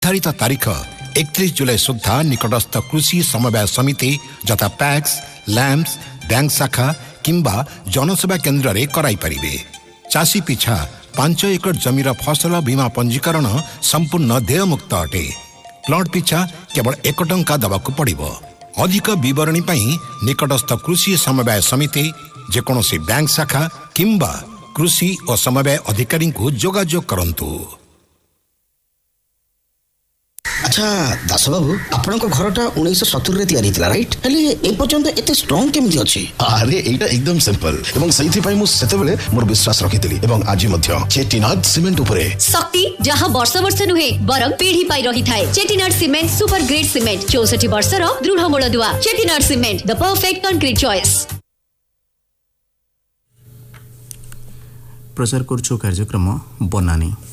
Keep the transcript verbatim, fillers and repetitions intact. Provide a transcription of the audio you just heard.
निर्धारित तारीख एकतीस जुलाई सुधा निकटस्थ कृषि समवाय समिति जथा पैक्स, लैम्प्स, बैंक शाखा किंबा जनसेवा केन्द्र रे कराई परिबे। चाषी पिछा पांच एकड़ जमीर फसल बीमा पंजीकरण संपूर्ण देयमुक्त अटे। प्लॉट पिछा केवल एक टंका दबाकू पड़िबो। अधिक विवरणी पई निकटस्थ कृषि समवाय समिति जेकोसी बैंक शाखा किंबा कृषि और समवाय अधिकारी को जोगाजोग करंतु। अच्छा दास बाबू आपण को घरटा उन्नीस सौ सत्तर रे तैयारी थिला राइट हेले ए पर्यंत एते स्ट्रांग केमि अछि? अरे एटा एकदम सिंपल एवं सही पई मु सेते बेले मोर विश्वास रखितली एवं आज मध्य चेटीनाड सीमेंट उपरे शक्ति जहां वर्ष वर्ष नुहे बरम पीढ़ी पाई रही थाए। Chettinad cement super grade cement चौसठ वर्ष रो दृढ़ मूलदुआ। Chettinad cement the perfect concrete choice. प्रचार करछो कार्यक्रम बनानी।